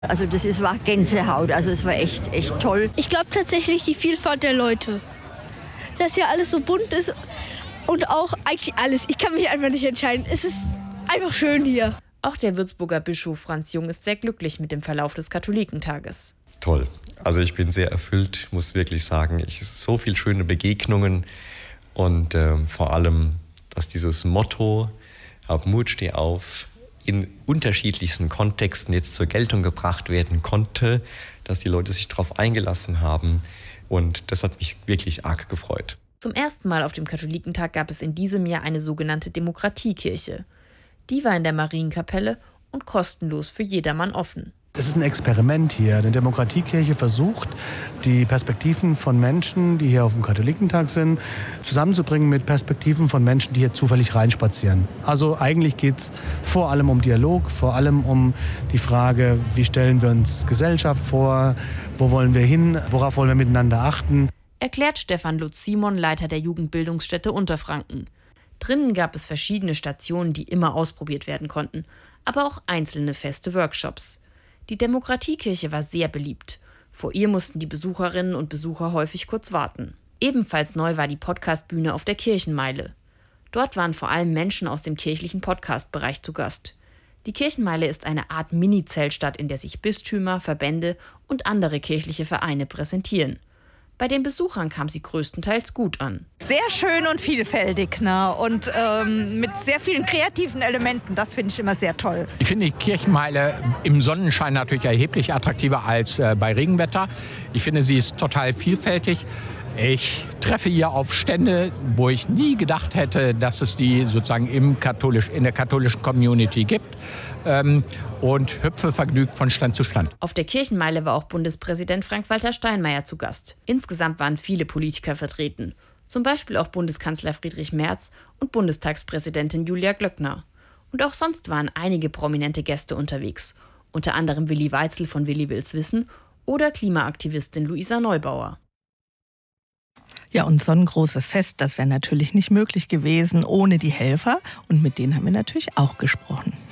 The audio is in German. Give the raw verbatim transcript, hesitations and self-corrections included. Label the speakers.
Speaker 1: Also das ist, war Gänsehaut, also es war echt, echt toll.
Speaker 2: Ich glaube tatsächlich die Vielfalt der Leute, dass hier alles so bunt ist und auch eigentlich alles. Ich kann mich einfach nicht entscheiden. Es ist einfach schön hier.
Speaker 3: Auch der Würzburger Bischof Franz Jung ist sehr glücklich mit dem Verlauf des Katholikentages.
Speaker 4: Toll. Also ich bin sehr erfüllt, muss wirklich sagen. Ich, so viele schöne Begegnungen und äh, vor allem, dass dieses Motto, hab Mut, steh auf, in unterschiedlichsten Kontexten jetzt zur Geltung gebracht werden konnte, dass die Leute sich darauf eingelassen haben und das hat mich wirklich arg gefreut.
Speaker 3: Zum ersten Mal auf dem Katholikentag gab es in diesem Jahr eine sogenannte Demokratiekirche. Die war in der Marienkapelle und kostenlos für jedermann offen.
Speaker 5: Es ist ein Experiment hier. Eine Demokratiekirche versucht, die Perspektiven von Menschen, die hier auf dem Katholikentag sind, zusammenzubringen mit Perspektiven von Menschen, die hier zufällig reinspazieren. Also eigentlich geht es vor allem um Dialog, vor allem um die Frage, wie stellen wir uns Gesellschaft vor, wo wollen wir hin, worauf wollen wir miteinander achten.
Speaker 3: Erklärt Stefan Lutz-Simon, Leiter der Jugendbildungsstätte Unterfranken. Drinnen gab es verschiedene Stationen, die immer ausprobiert werden konnten, aber auch einzelne feste Workshops. Die Demokratiekirche war sehr beliebt. Vor ihr mussten die Besucherinnen und Besucher häufig kurz warten. Ebenfalls neu war die Podcastbühne auf der Kirchenmeile. Dort waren vor allem Menschen aus dem kirchlichen Podcast-Bereich zu Gast. Die Kirchenmeile ist eine Art Mini-Zeltstadt, in der sich Bistümer, Verbände und andere kirchliche Vereine präsentieren. Bei den Besuchern kam sie größtenteils gut an.
Speaker 6: Sehr schön und vielfältig, ne? Und ähm, mit sehr vielen kreativen Elementen. Das finde ich immer sehr toll.
Speaker 7: Ich finde die Kirchenmeile im Sonnenschein natürlich erheblich attraktiver als äh, bei Regenwetter. Ich finde, sie ist total vielfältig. Ich treffe hier auf Stände, wo ich nie gedacht hätte, dass es die sozusagen im katholisch, in der katholischen Community gibt. Ähm, und hüpfe vergnügt von Stand zu Stand.
Speaker 3: Auf der Kirchenmeile war auch Bundespräsident Frank-Walter Steinmeier zu Gast. Insgesamt waren viele Politiker vertreten. Zum Beispiel auch Bundeskanzler Friedrich Merz und Bundestagspräsidentin Julia Glöckner. Und auch sonst waren einige prominente Gäste unterwegs. Unter anderem Willi Weitzel von Willi will's wissen oder Klimaaktivistin Luisa Neubauer.
Speaker 8: Ja, und so ein großes Fest, das wäre natürlich nicht möglich gewesen ohne die Helfer. Und mit denen haben wir natürlich auch gesprochen.